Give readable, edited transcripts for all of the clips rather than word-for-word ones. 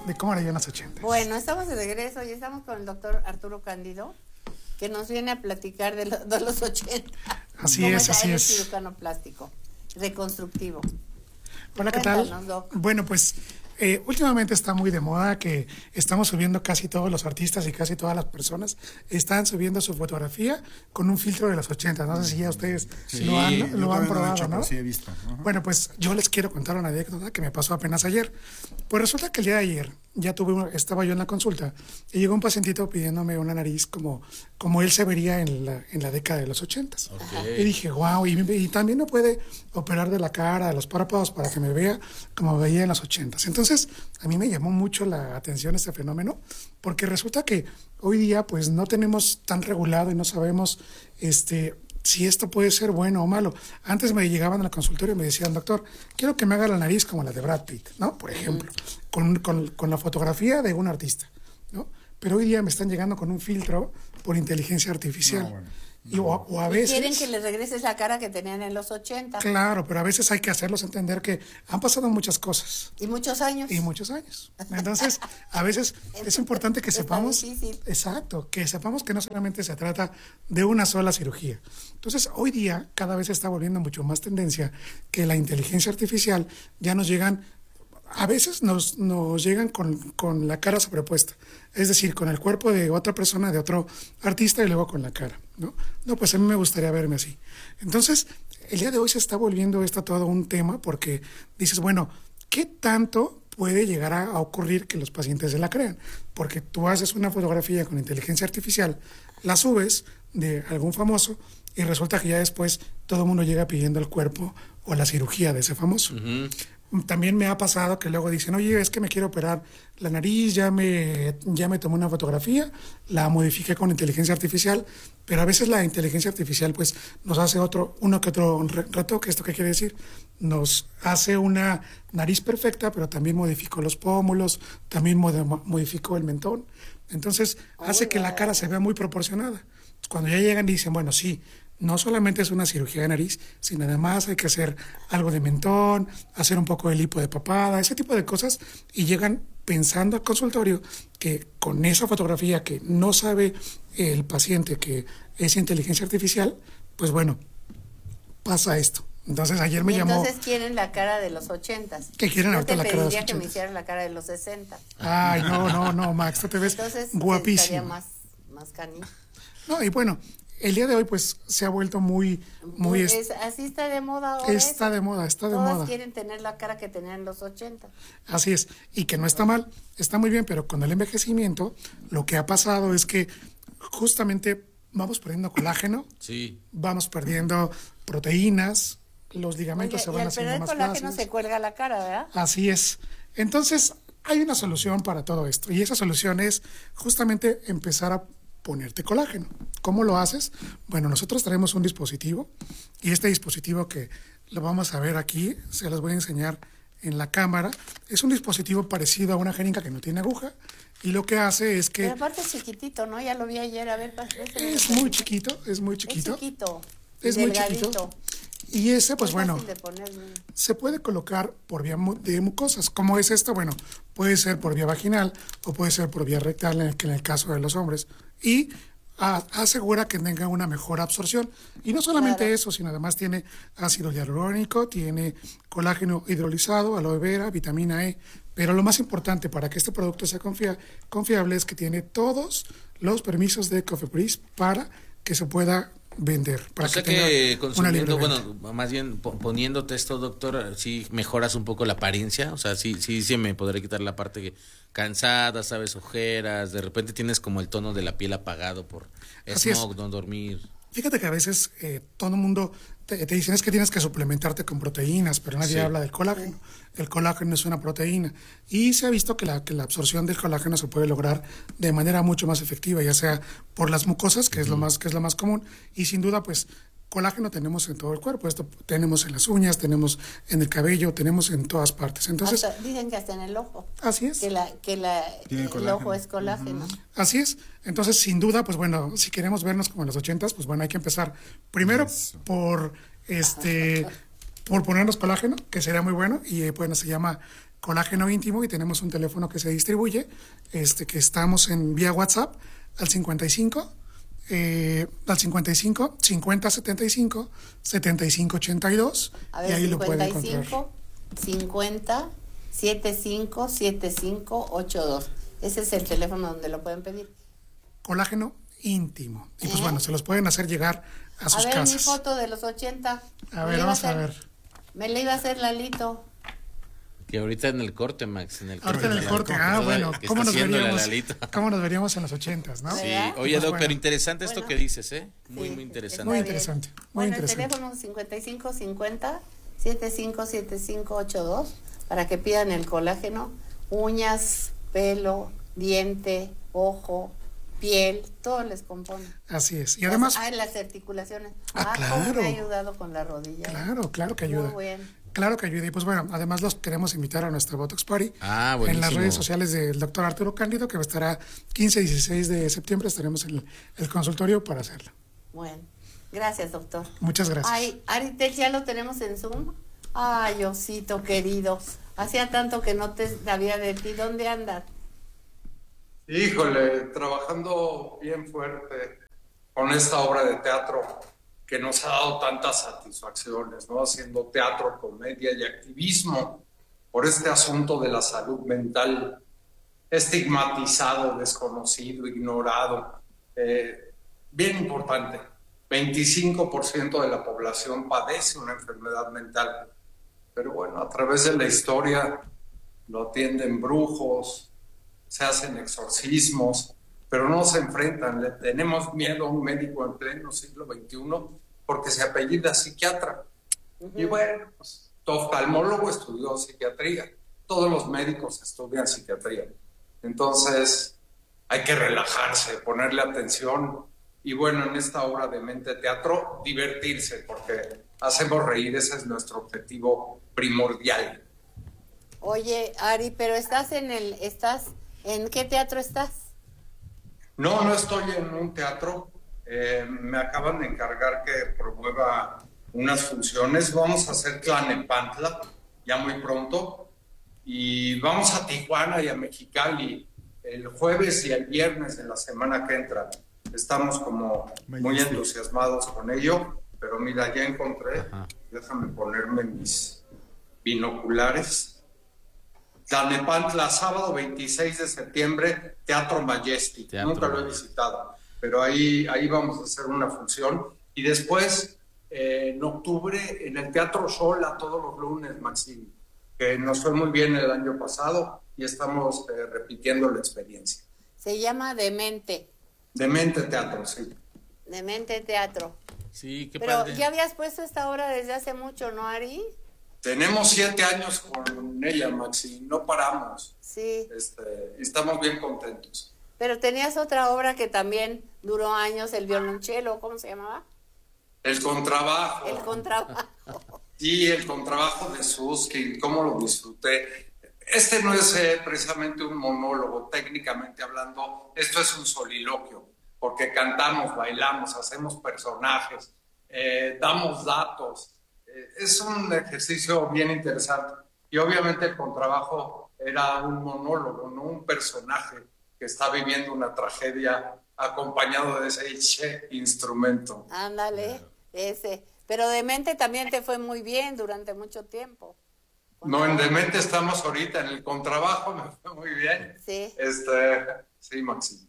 de cómo era yo en los 80. Bueno, estamos de regreso y estamos con el doctor Arturo Cándido, que nos viene a platicar de los 80. Así es, así Él es. cirujano plástico, reconstructivo. Hola, ¿qué Cuéntanos, tal? Doc. Bueno, pues últimamente está muy de moda que estamos subiendo casi todos los artistas y casi todas las personas están subiendo su fotografía con un filtro de los 80. No sé si ya ustedes lo han probado, hecho, ¿no? pero sí he visto. Ajá. Bueno, pues yo les quiero contar una anécdota que me pasó apenas ayer. Pues resulta que el día de ayer estaba yo en la consulta y llegó un pacientito pidiéndome una nariz como él se vería en la década de los 80. Okay. Y dije, wow, y también me puede operar de la cara, de los párpados para que me vea como me veía en los 80. Entonces, a mí me llamó mucho la atención este fenómeno, porque resulta que hoy día pues no tenemos tan regulado y no sabemos si esto puede ser bueno o malo. Antes me llegaban al consultorio y me decían, doctor, quiero que me haga la nariz como la de Brad Pitt, ¿no? Por ejemplo, con la fotografía de un artista, ¿no? Pero hoy día me están llegando con un filtro por inteligencia artificial. No, bueno. O a veces... Quieren que les regreses la cara que tenían en los 80. Claro, pero a veces hay que hacerlos entender que han pasado muchas cosas. Y muchos años. Y muchos años. Entonces, a veces es importante que Está sepamos, difícil. exacto, que sepamos que no solamente se trata de una sola cirugía. Entonces, hoy día cada vez se está volviendo mucho más tendencia que la inteligencia artificial ya nos llegan, a veces nos llegan con la cara sobrepuesta, es decir, con el cuerpo de otra persona, de otro artista y luego con la cara, ¿no? No, pues a mí me gustaría verme así. Entonces, el día de hoy se está volviendo esto todo un tema porque dices, bueno, ¿qué tanto puede llegar a ocurrir que los pacientes se la crean? Porque tú haces una fotografía con inteligencia artificial, la subes de algún famoso y resulta que ya después todo el mundo llega pidiendo el cuerpo o la cirugía de ese famoso. Uh-huh. También me ha pasado que luego dicen, oye, es que me quiero operar la nariz, ya me tomé una fotografía, la modifiqué con inteligencia artificial, pero a veces la inteligencia artificial pues nos hace uno que otro retoque. ¿Esto qué quiere decir? Nos hace una nariz perfecta, pero también modificó los pómulos, también modificó el mentón. Entonces hace que la cara se vea muy proporcionada. Cuando ya llegan y dicen, bueno, sí, no solamente es una cirugía de nariz, sino además hay que hacer algo de mentón, hacer un poco de lipo de papada, ese tipo de cosas, y llegan pensando al consultorio que con esa fotografía que no sabe el paciente que es inteligencia artificial, pues bueno, pasa esto. Entonces ayer me llamó... Entonces quieren la cara de los 80. Que quieren ahorita la cara de los 80. Yo te pediría que me hicieran la cara de los 60. Ay, no, Max, tú te ves Entonces, guapísimo. estaría más canijo. No, y bueno, el día de hoy pues se ha vuelto muy así está de moda ahora. está de moda. Todos quieren tener la cara que tenían en los 80. Así es, y que no está mal, está muy bien, pero con el envejecimiento lo que ha pasado es que justamente vamos perdiendo colágeno, Sí. vamos perdiendo proteínas, los ligamentos se van haciendo más Y al perder colágeno flácidos. se cuelga la cara, ¿verdad? Así es. Entonces, hay una solución para todo esto, y esa solución es justamente empezar a ponerte colágeno. ¿Cómo lo haces? Bueno, nosotros traemos un dispositivo, y este dispositivo que lo vamos a ver aquí, se los voy a enseñar en la cámara, es un dispositivo parecido a una jeringa que no tiene aguja, y lo que hace es que Pero aparte es chiquitito, ¿no? Ya lo vi ayer, a ver. es muy chiquito, Es chiquito. Es muy delgadito. chiquito. Y ese, pues Muy bueno, fácil de ponerle. se puede colocar por vía de mucosas. ¿Cómo es esto? Bueno, puede ser por vía vaginal o puede ser por vía rectal, en el caso de los hombres. Y asegura que tenga una mejor absorción. Y no solamente Claro. eso, sino además tiene ácido hialurónico, tiene colágeno hidrolizado, aloe vera, vitamina E. Pero lo más importante para que este producto sea confiable es que tiene todos los permisos de Cofepris para que se pueda vender. Para O sea tenga que una libre consumiendo, venta. bueno, más bien poniéndote esto, doctor, sí mejoras un poco la apariencia, o sea, sí se me podría quitar la parte cansada, sabes, ojeras, de repente tienes como el tono de la piel apagado por Así smog, no dormir. Fíjate que a veces todo el mundo te dicen es que tienes que suplementarte con proteínas, pero nadie Sí. habla del colágeno. El colágeno es una proteína y se ha visto que la absorción del colágeno se puede lograr de manera mucho más efectiva, ya sea por las mucosas, que es lo más común, y sin duda pues colágeno tenemos en todo el cuerpo. Esto tenemos en las uñas, tenemos en el cabello, tenemos en todas partes. Entonces, Dicen que hasta en el ojo. así es. Que Tiene el colágeno. ojo es colágeno. Así es. Entonces, sin duda, pues bueno, si queremos vernos como en los 80s, pues bueno, hay que empezar primero por ponernos colágeno, que sería muy bueno, y bueno, se llama Colágeno Íntimo, y tenemos un teléfono que se distribuye, que estamos en vía WhatsApp al 55 50 75 75 82, A ver, y ahí lo pueden encontrar. 50 75 75 82. Ese es el teléfono donde lo pueden pedir. Colágeno Íntimo. Y pues bueno, se los pueden hacer llegar a sus casas. A ver, casas. mi foto de los 80. A ver, vamos a ver. Me la iba a hacer Lalito. Que ahorita en el corte, Max. Ahorita en el corte. Bueno, ¿cómo nos veríamos en los 80s, no? Sí. ¿Verdad? Oye, Pues Doc, bueno. pero interesante esto que dices, ¿eh? Muy, Sí, muy interesante. Muy Está interesante. bien. Muy Bueno, interesante. el teléfono 55 50 75 75 82 para que pidan el colágeno, uñas, pelo, diente, ojo, piel, todo les compone. Así es. Y además, las articulaciones. claro. Cómo me ha ayudado con la rodilla. claro que ayuda. Muy bien. Claro que ayuda. Y pues bueno, además los queremos invitar a nuestra Botox Party en Buenísimo. las redes sociales del doctor Arturo Cándido, que estará 15 y 16 de septiembre, estaremos en el consultorio para hacerlo. Bueno, gracias, doctor. Muchas gracias. Ay, Aritel, ya lo tenemos en Zoom. Ay, osito querido. Hacía tanto que no te sabía de ti. ¿Dónde andas? Híjole, trabajando bien fuerte con esta obra de teatro que nos ha dado tantas satisfacciones, ¿no? Haciendo teatro, comedia y activismo por este asunto de la salud mental estigmatizado, desconocido, ignorado. Bien importante, 25% de la población padece una enfermedad mental, pero bueno, a través de la historia lo atienden brujos, se hacen exorcismos, pero no se enfrentan. Le tenemos miedo a un médico en pleno siglo XXI porque se apellida psiquiatra. Y bueno, pues, tu oftalmólogo estudió psiquiatría, todos los médicos estudian psiquiatría. Entonces hay que relajarse, ponerle atención y bueno, en esta obra de Mente Teatro, divertirse porque hacemos reír, ese es nuestro objetivo primordial. Oye, Ari, pero ¿en qué teatro estás? No estoy en un teatro. Me acaban de encargar que promueva unas funciones. Vamos a hacer Tlalnepantla ya muy pronto. Y vamos a Tijuana y a Mexicali el jueves y el viernes de la semana que entra. Estamos como muy entusiasmados con ello. Pero mira, ya encontré. Déjame ponerme mis binoculares. Tlalnepantla, sábado 26 de septiembre, Teatro Majestic. Nunca lo he visitado, pero ahí vamos a hacer una función. Y después, en octubre, en el Teatro Xola, todos los lunes, Maxim, que nos fue muy bien el año pasado y estamos repitiendo la experiencia. Se llama Demente. Demente Teatro, sí. Demente Teatro. Sí, qué pero padre. Ya habías puesto esta obra desde hace mucho, ¿no, Ari? Tenemos 7 años con ella, Maxi, no paramos. Sí. Estamos bien contentos. Pero tenías otra obra que también duró años, el violonchelo, ¿cómo se llamaba? El contrabajo. El contrabajo. Sí, el contrabajo de Susskind, cómo lo disfruté. Este no es precisamente un monólogo, técnicamente hablando, esto es un soliloquio, porque cantamos, bailamos, hacemos personajes, damos datos. Es un ejercicio bien interesante. Y obviamente el contrabajo era un monólogo, no un personaje que está viviendo una tragedia acompañado de ese instrumento. Ándale, ese. Pero Demente también te fue muy bien durante mucho tiempo. No, en Demente estamos ahorita, en el contrabajo me fue muy bien. Sí. Sí, Maxi.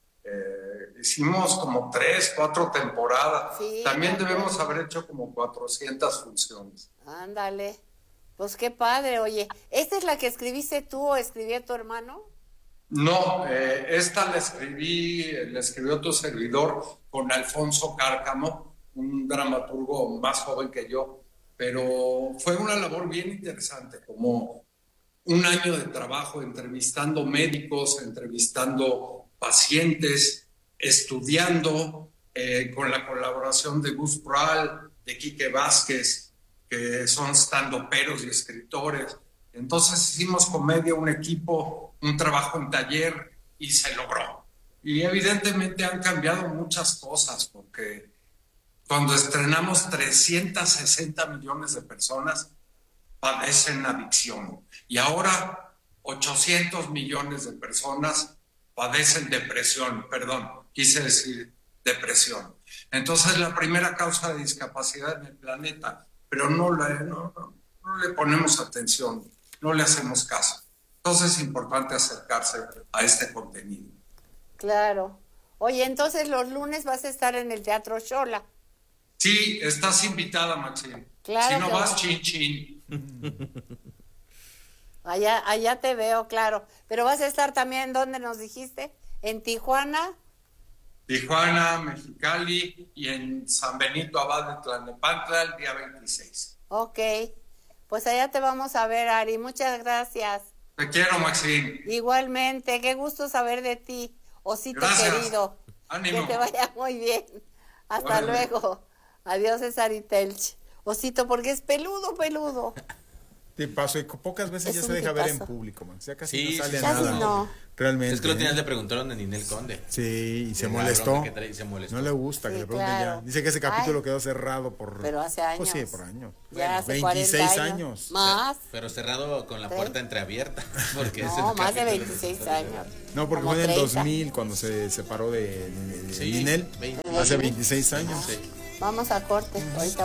Hicimos como 3, 4 temporadas. Sí, también debemos haber hecho como 400 funciones. Ándale. Pues qué padre, oye. ¿Esta es la que escribiste tú o escribió tu hermano? No, esta la escribió tu servidor con Alfonso Cárcamo, un dramaturgo más joven que yo, pero fue una labor bien interesante, como un año de trabajo entrevistando médicos, entrevistando pacientes, estudiando, con la colaboración de Gus Pral, de Quique Vázquez, que son standuperos y escritores. Entonces hicimos comedia, un equipo, un trabajo en taller y se logró. Y evidentemente han cambiado muchas cosas, porque cuando estrenamos 360 millones de personas, padecen adicción. Y ahora 800 millones de personas padecen depresión, quise decir depresión. Entonces, la primera causa de discapacidad en el planeta, pero no le ponemos atención, no le hacemos caso. Entonces, es importante acercarse a este contenido. Claro. Oye, entonces los lunes vas a estar en el Teatro Xola. Sí, estás invitada, Maxine. Claro si no que vas, va. chin, chin. Allá te veo, claro. Pero vas a estar también, ¿dónde nos dijiste? ¿En Tijuana? Tijuana, Mexicali y en San Benito Abad de Tlalnepantla el día 26. Ok. Pues allá te vamos a ver, Ari. Muchas gracias. Te quiero, Maxine. Igualmente, qué gusto saber de ti, osito Gracias. querido. Ánimo. Que te vaya muy bien. Hasta Bueno. luego. Adiós, César Telch. Osito, porque es peludo. Tipazo, y pocas veces Es ya un se deja ver en tipazo. público, man. Ya casi Sí, no sale sí, nada. casi no. Realmente. Es que lo tenías, le preguntaron a Ninel Conde. Sí, y se La molestó. bronca que trae, se molestó. No le gusta que Sí, le pregunten claro. ya. Dice que ese capítulo Ay, quedó cerrado por... pero hace años. Pues sí, por años. Ya hace 26 40 años. Más. Pero cerrado con la ¿Tres? puerta entreabierta. Porque es No, el más de capítulo. 26 años. No, porque Como fue en el 30. 2000 cuando se separó de Sí, Ninel. 20. Hace 26 años. Sí. Vamos a corte. Ahorita